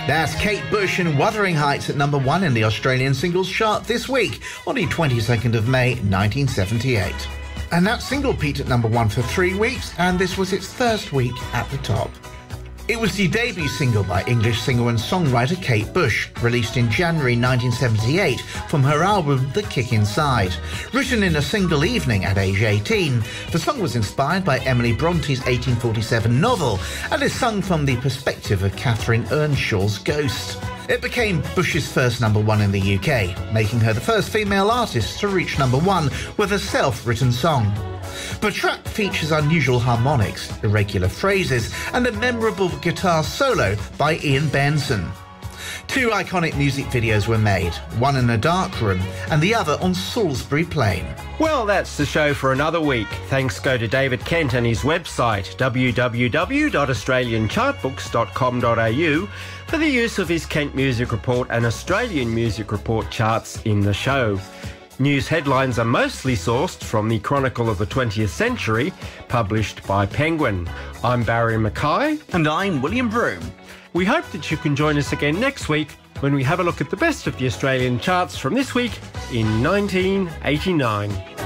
That's Kate Bush and Wuthering Heights at number 1 in the Australian singles chart this week on the 22nd of May 1978. And that single peaked at number 1 for 3 weeks, and this was its first week at the top. It was the debut single by English singer and songwriter Kate Bush, released in January 1978 from her album The Kick Inside. Written in a single evening at age 18, the song was inspired by Emily Bronte's 1847 novel and is sung from the perspective of Catherine Earnshaw's ghost. It became Bush's first number 1 in the UK, making her the first female artist to reach number 1 with a self-written song. The track features unusual harmonics, irregular phrases, and a memorable guitar solo by Ian Benson. 2 iconic music videos were made, one in a dark room and the other on Salisbury Plain. Well, that's the show for another week. Thanks go to David Kent and his website, www.australianchartbooks.com.au, for the use of his Kent Music Report and Australian Music Report charts in the show. News headlines are mostly sourced from the Chronicle of the 20th Century, published by Penguin. I'm Barry Mackay. And I'm William Broome. We hope that you can join us again next week when we have a look at the best of the Australian charts from this week in 1989.